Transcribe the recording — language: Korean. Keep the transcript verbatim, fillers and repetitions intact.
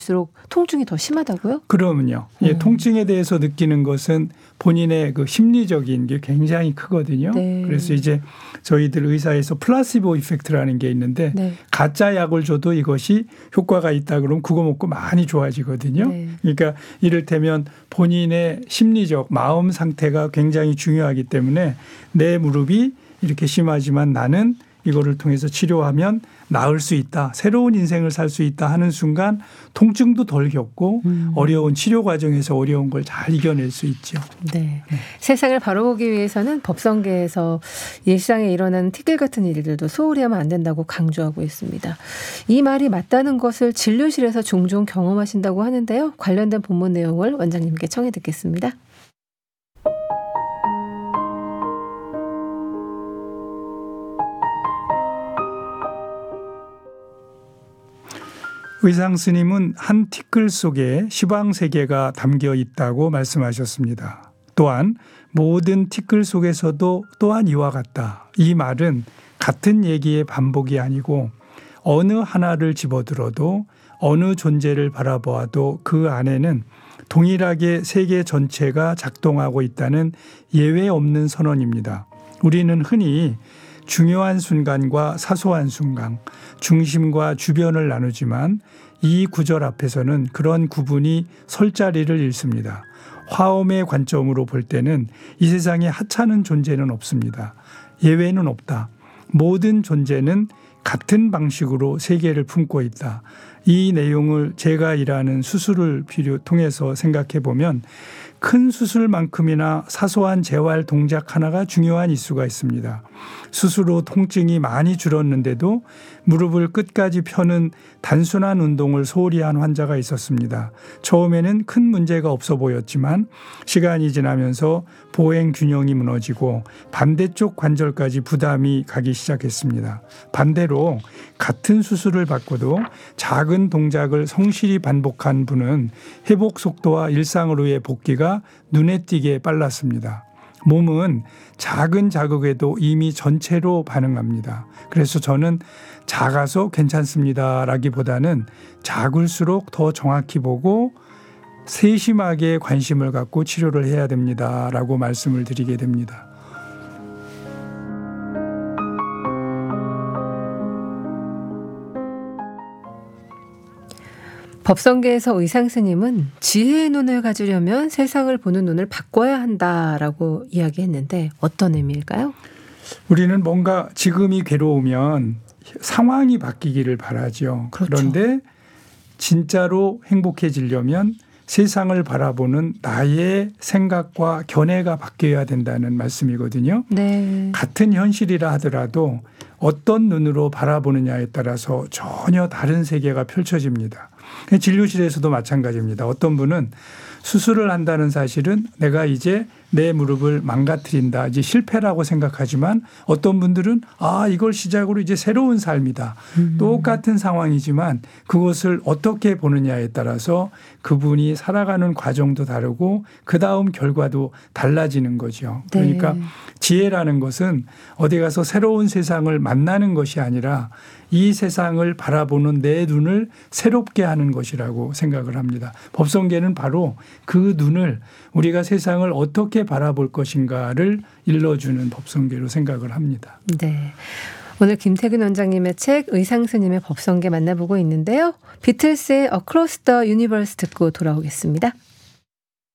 수록 통증이 더 심하다고요? 그러면요. 음. 예, 통증에 대해서 느끼는 것은 본인의 그 심리적인 게 굉장히 크거든요. 네. 그래서 이제 저희들 의사에서 플라시보 이펙트라는 게 있는데 네. 가짜 약을 줘도 이것이 효과가 있다 그러면 그거 먹고 많이 좋아지거든요. 네. 그러니까 이를테면 본인의 심리적 마음 상태가 굉장히 중요하기 때문에 내 무릎이 이렇게 심하지만 나는 이거를 통해서 치료하면 나을 수 있다. 새로운 인생을 살 수 있다 하는 순간 통증도 덜 겪고 음. 어려운 치료 과정에서 어려운 걸 잘 이겨낼 수 있죠. 네. 네. 세상을 바로 보기 위해서는 법성계에서 일상에 일어나는 티끌 같은 일들도 소홀히 하면 안 된다고 강조하고 있습니다. 이 말이 맞다는 것을 진료실에서 종종 경험하신다고 하는데요. 관련된 본문 내용을 원장님께 청해 듣겠습니다. 의상 스님은 한 티끌 속에 시방 세계가 담겨 있다고 말씀하셨습니다. 또한 모든 티끌 속에서도 또한 이와 같다. 이 말은 같은 얘기의 반복이 아니고 어느 하나를 집어들어도 어느 존재를 바라보아도 그 안에는 동일하게 세계 전체가 작동하고 있다는 예외 없는 선언입니다. 우리는 흔히 중요한 순간과 사소한 순간, 중심과 주변을 나누지만 이 구절 앞에서는 그런 구분이 설 자리를 잃습니다. 화엄의 관점으로 볼 때는 이 세상에 하찮은 존재는 없습니다. 예외는 없다. 모든 존재는 같은 방식으로 세계를 품고 있다. 이 내용을 제가 일하는 수술을 필요 통해서 생각해 보면 큰 수술만큼이나 사소한 재활 동작 하나가 중요한 이슈가 있습니다. 수술 후 통증이 많이 줄었는데도 무릎을 끝까지 펴는 단순한 운동을 소홀히 한 환자가 있었습니다. 처음에는 큰 문제가 없어 보였지만 시간이 지나면서 보행 균형이 무너지고 반대쪽 관절까지 부담이 가기 시작했습니다. 반대로 같은 수술을 받고도 작은 동작을 성실히 반복한 분은 회복 속도와 일상으로의 복귀가 눈에 띄게 빨랐습니다. 몸은 작은 자극에도 이미 전체로 반응합니다. 그래서 저는 작아서 괜찮습니다 라기보다는 작을수록 더 정확히 보고 세심하게 관심을 갖고 치료를 해야 됩니다 라고 말씀을 드리게 됩니다. 법성계에서 의상 스님은 지혜의 눈을 가지려면 세상을 보는 눈을 바꿔야 한다라고 이야기했는데 어떤 의미일까요? 우리는 뭔가 지금이 괴로우면 상황이 바뀌기를 바라죠. 그렇죠. 그런데 진짜로 행복해지려면 세상을 바라보는 나의 생각과 견해가 바뀌어야 된다는 말씀이거든요. 네. 같은 현실이라 하더라도 어떤 눈으로 바라보느냐에 따라서 전혀 다른 세계가 펼쳐집니다. 진료실에서도 마찬가지입니다. 어떤 분은 수술을 한다는 사실은 내가 이제 내 무릎을 망가뜨린다, 이제 실패라고 생각하지만 어떤 분들은 아, 이걸 시작으로 이제 새로운 삶이다. 음. 똑같은 상황이지만 그것을 어떻게 보느냐에 따라서 그분이 살아가는 과정도 다르고 그 다음 결과도 달라지는 거죠. 그러니까 네. 지혜라는 것은 어디 가서 새로운 세상을 만나는 것이 아니라 이 세상을 바라보는 내 눈을 새롭게 하는 것이라고 생각을 합니다. 법성계는 바로 그 눈을 우리가 세상을 어떻게 바라볼 것인가를 일러주는 법성계로 생각을 합니다. 네. 오늘 김태균 원장님의 책 의상 스님의 법성계 만나보고 있는데요. 비틀스의 Across the Universe 듣고 돌아오겠습니다.